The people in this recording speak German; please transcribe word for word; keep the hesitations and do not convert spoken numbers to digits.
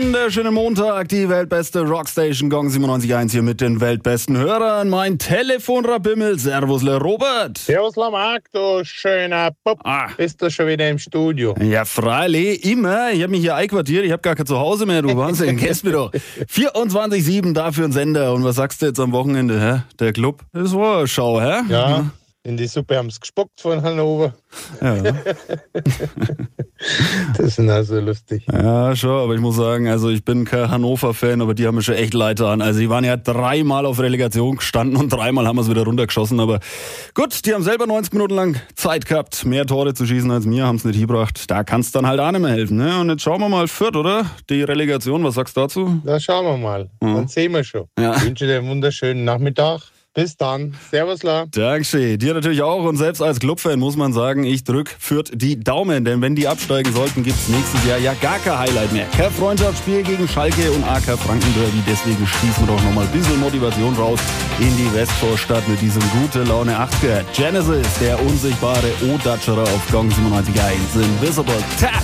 wunderschönen Montag, die weltbeste Rockstation Gong siebenundneunzig Komma eins hier mit den weltbesten Hörern. Mein Telefon rabimmelt. Servus, Le Robert. Servus, La Marc, du schöner Pup. Ah. Bist du schon wieder im Studio? Ja, freilich, immer. Ich habe mich hier einquartiert, ich habe gar kein Zuhause mehr, du Wahnsinn. Kennst mich doch. vierundzwanzig sieben dafür ein Sender. Und was sagst du jetzt am Wochenende, hä? Der Club? Das war eine Schau, hä? Ja, in die Suppe haben sie gespuckt von Hannover. Ja. Das ist also lustig. Ja, schon, aber ich muss sagen, also ich bin kein Hannover-Fan, aber die haben mir schon echt leid an. Also die waren ja dreimal auf Relegation gestanden und dreimal haben wir es wieder runtergeschossen. Aber gut, die haben selber neunzig Minuten lang Zeit gehabt, mehr Tore zu schießen als mir, haben es nicht hingebracht. Da kann es dann halt auch nicht mehr helfen. Ne? Und jetzt schauen wir mal Fürth, oder? Die Relegation, was sagst du dazu? Da schauen wir mal. Ja. Dann sehen wir schon. Ja. Ich wünsche dir einen wunderschönen Nachmittag. Bis dann. Servus, La. Dankeschön. Dir natürlich auch. Und selbst als Clubfan muss man sagen, ich drück Fürth die Daumen. Denn wenn die absteigen sollten, gibt's nächstes Jahr ja gar kein Highlight mehr. Kein Freundschaftsspiel gegen Schalke und A K Franken-Derby. Deswegen schießen wir doch nochmal ein bisschen Motivation raus in die Westvorstadt mit diesem gute Laune achtziger. Genesis, der unsichtbare O-Datscherer auf Gong siebenundneunzig Komma eins. Invisible Tap.